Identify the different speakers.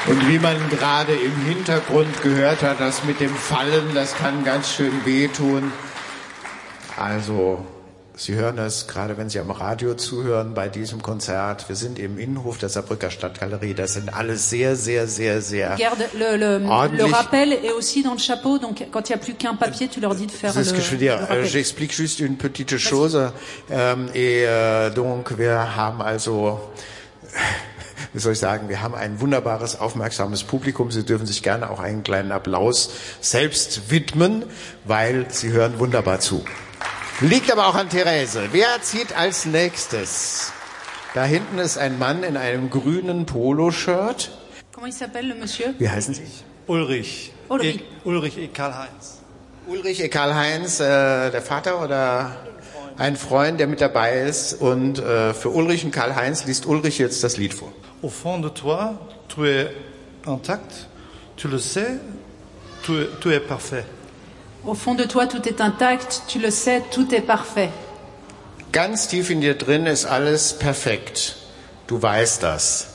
Speaker 1: Und wie man gerade im Hintergrund gehört hat, das mit dem Fallen, das kann ganz schön wehtun. Also, Sie hören es, gerade wenn Sie am Radio zuhören, bei diesem Konzert. Wir sind im Innenhof der Saarbrücker Stadtgalerie. Das sind alle sehr, sehr, sehr, sehr
Speaker 2: Regarde, le rappel est aussi dans le chapeau, donc quand il n'y a plus qu'un papier, tu leur dis de faire
Speaker 1: C'est ce que je veux dire. J'explique juste une petite chose. Donc, wir haben also... Wie soll ich sagen, wir haben ein wunderbares, aufmerksames Publikum. Sie dürfen sich gerne auch einen kleinen Applaus selbst widmen, weil Sie hören wunderbar zu. Liegt aber auch an Therese. Wer zieht als nächstes? Da hinten ist ein Mann in einem grünen Poloshirt.
Speaker 2: Comment il s'appelle, le monsieur?
Speaker 1: Wie heißen Sie?
Speaker 3: Ulrich.
Speaker 2: Ulrich.
Speaker 3: Ulrich E. Karl-Heinz.
Speaker 1: Ulrich E. Karl-Heinz, der Vater oder ein Freund, der mit dabei ist. Und für Ulrich und Karl-Heinz liest Ulrich jetzt das Lied vor.
Speaker 3: Au fond de toi, tu es intact, tu le sais, tu es parfait.
Speaker 2: Au fond de toi, tout est intact, tu le sais, tout est parfait.
Speaker 1: Ganz tief in dir drin ist alles perfekt. Du weißt das.